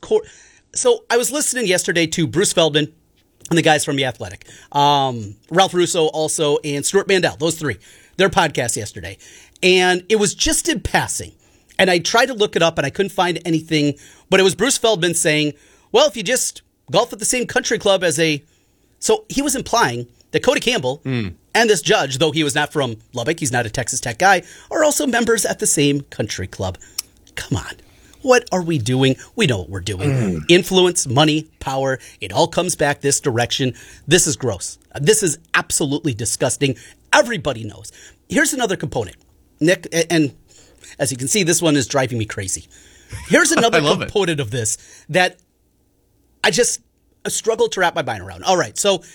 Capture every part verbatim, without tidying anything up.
court. So I was listening yesterday to Bruce Feldman and the guys from The Athletic, um, Ralph Russo also, and Stuart Mandel, those three, their podcast yesterday. And it was just in passing. And I tried to look it up and I couldn't find anything, but it was Bruce Feldman saying, well, if you just golf at the same country club as a, so he was implying that Cody Campbell mm. and this judge, though he was not from Lubbock, he's not a Texas Tech guy, are also members at the same country club. Come on. What are we doing? We know what we're doing. Mm. Influence, money, power. It all comes back this direction. This is gross. This is absolutely disgusting. Everybody knows. Here's another component. Nick, and as you can see, this one is driving me crazy. Here's another component it. of this that I just struggle to wrap my mind around. All right, so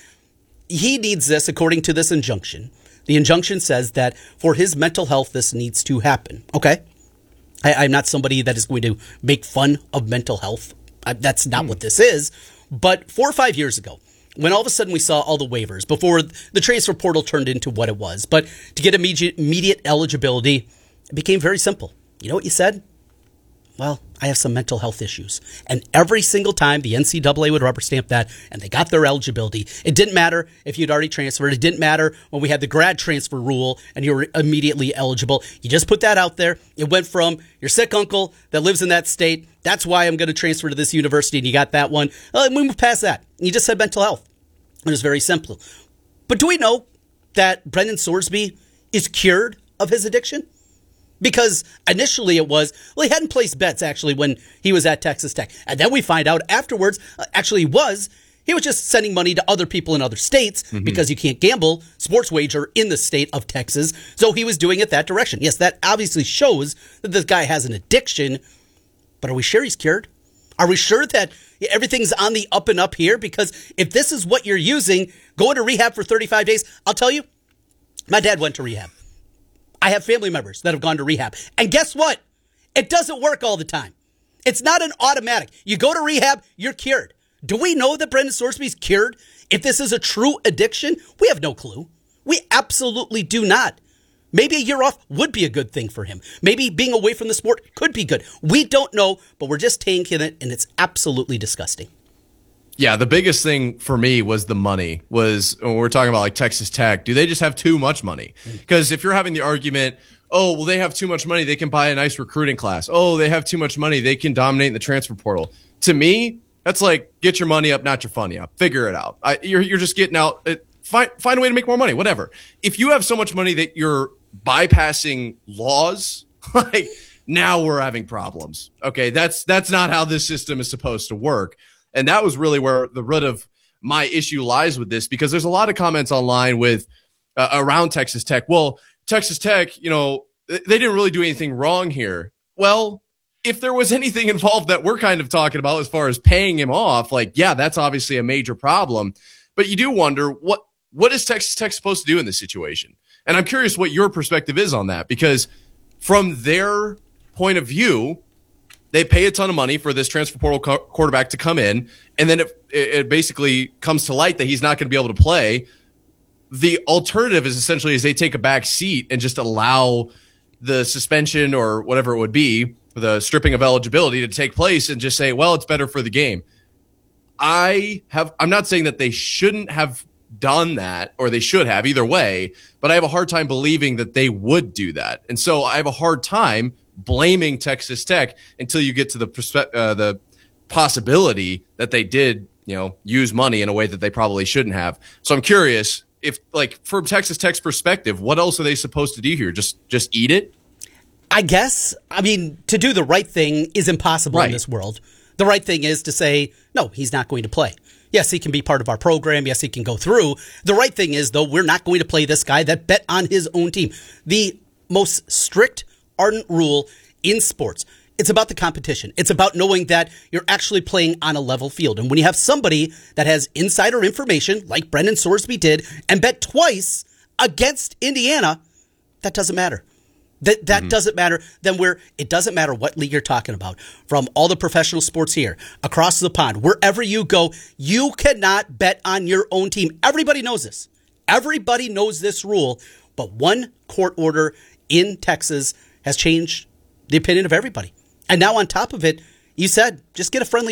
he needs this according to this injunction. The injunction says that for his mental health, this needs to happen. Okay. I, I'm not somebody that is going to make fun of mental health. I, that's not mm. what this is. But four or five years ago, when all of a sudden we saw all the waivers, before the transfer portal turned into what it was, but to get immediate, immediate eligibility, it became very simple. You know what you said? Well, I have some mental health issues. And every single time the N C double A would rubber stamp that and they got their eligibility. It didn't matter if you'd already transferred. It didn't matter when we had the grad transfer rule and you were immediately eligible. You just put that out there. It went from your sick uncle that lives in that state. That's why I'm going to transfer to this university. And you got that one. Uh, we moved past that. You just said mental health. It was very simple. But do we know that Brendan Sorsby is cured of his addiction? Because initially it was, well, he hadn't placed bets actually when he was at Texas Tech. And then we find out afterwards, uh, actually he was, he was just sending money to other people in other states mm-hmm. because you can't gamble, sports wager in the state of Texas. So he was doing it that direction. Yes, that obviously shows that this guy has an addiction, but are we sure he's cured? Are we sure that everything's on the up and up here? Because if this is what you're using, going to rehab for thirty-five days, I'll tell you, my dad went to rehab. I have family members that have gone to rehab. And guess what? It doesn't work all the time. It's not an automatic. You go to rehab, you're cured. Do we know that Brendan Sorsby's cured? If this is a true addiction, we have no clue. We absolutely do not. Maybe a year off would be a good thing for him. Maybe being away from the sport could be good. We don't know, but we're just taking it, and it's absolutely disgusting. Yeah, the biggest thing for me was the money. Was when we're talking about like Texas Tech, do they just have too much money? Because if you're having the argument, oh, well, they have too much money, they can buy a nice recruiting class. Oh, they have too much money, they can dominate in the transfer portal. To me, that's like get your money up, not your funny up. Figure it out. I, you're you're just getting out. It, find find a way to make more money. Whatever. If you have so much money that you're bypassing laws, like now we're having problems. Okay, that's that's not how this system is supposed to work. And that was really where the root of my issue lies with this, because there's a lot of comments online with uh, around Texas Tech. Well, Texas Tech, you know, they didn't really do anything wrong here. Well, if there was anything involved that we're kind of talking about as far as paying him off, like, yeah, that's obviously a major problem. But you do wonder, what what is Texas Tech supposed to do in this situation? And I'm curious what your perspective is on that, because from their point of view, they pay a ton of money for this transfer portal co- quarterback to come in, and then it, it basically comes to light that he's not going to be able to play. The alternative is essentially is they take a back seat and just allow the suspension or whatever it would be, the stripping of eligibility to take place, and just say, well, it's better for the game. I have, I'm not saying that they shouldn't have done that, or they should have, either way, but I have a hard time believing that they would do that. And so I have a hard time blaming Texas Tech until you get to the perspe- uh, the possibility that they did, you know, use money in a way that they probably shouldn't have. So I'm curious if, like, from Texas Tech's perspective, what else are they supposed to do here? Just just eat it? I guess. I mean, to do the right thing is impossible right. in this world. The right thing is to say, no, he's not going to play. Yes, he can be part of our program. Yes, he can go through. The right thing is, though, we're not going to play this guy that bet on his own team. The most strict, ardent rule in sports, it's about the competition. It's about knowing that you're actually playing on a level field. And when you have somebody that has insider information, like Brendan Sorsby did, and bet twice against Indiana, that doesn't matter. That that mm-hmm. doesn't matter. Then we're, it doesn't matter what league you're talking about. From all the professional sports here, across the pond, wherever you go, you cannot bet on your own team. Everybody knows this. Everybody knows this rule. But one court order in Texas has changed the opinion of everybody. And now on top of it, you said, just get a friendly